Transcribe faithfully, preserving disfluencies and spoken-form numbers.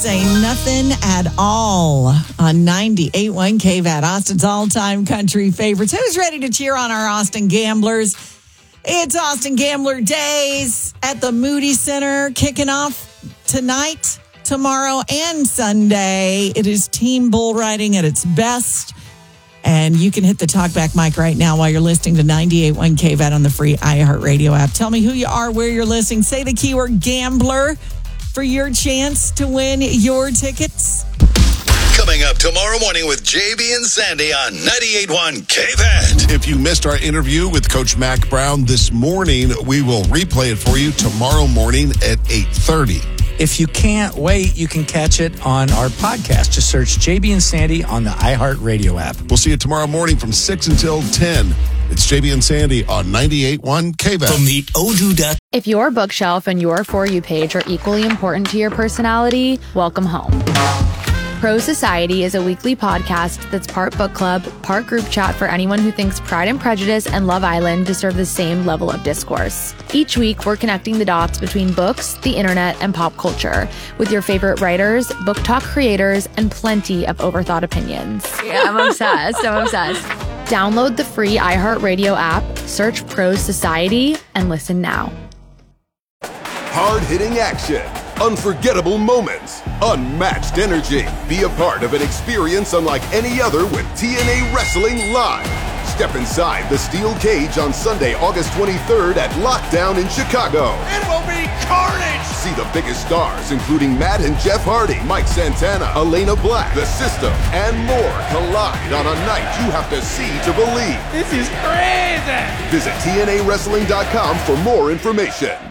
Say nothing at all on ninety-eight point one K V A T, Austin's all-time country favorites. Who's ready to cheer on our Austin Gamblers? It's Austin Gambler Days at the Moody Center, kicking off tonight, tomorrow, and Sunday. It is team bull riding at its best. And you can hit the talkback mic right now while you're listening to ninety-eight point one K V A T on the free iHeartRadio app. Tell me who you are, where you're listening. Say the keyword gambler for your chance to win your tickets. Coming up tomorrow morning with J B and Sandy on ninety-eight point one K V A T. If you missed our interview with Coach Mac Brown this morning, we will replay it for you tomorrow morning at eight thirty. If you can't wait, you can catch it on our podcast. Just search J B and Sandy on the iHeartRadio app. We'll see you tomorrow morning from six until ten. It's J B and Sandy on ninety-eight point one K V A T. From the Odoo. If your bookshelf and your For You page are equally important to your personality, welcome home. Pro Society is a weekly podcast that's part book club, part group chat for anyone who thinks Pride and Prejudice and Love Island deserve the same level of discourse. Each week, we're connecting the dots between books, the internet, and pop culture with your favorite writers, book talk creators, and plenty of overthought opinions. Yeah, I'm obsessed. I'm obsessed. Download the free iHeartRadio app, search Pro Society, and listen now. Hard-hitting action, unforgettable moments, unmatched energy. Be a part of an experience unlike any other with T N A Wrestling Live. Step inside the steel cage on Sunday, August twenty-third at Lockdown in Chicago. It will be carnage! See the biggest stars, including Matt and Jeff Hardy, Mike Santana, Elena Black, The System, and more collide on a night you have to see to believe. This is crazy! Visit T N A wrestling dot com for more information.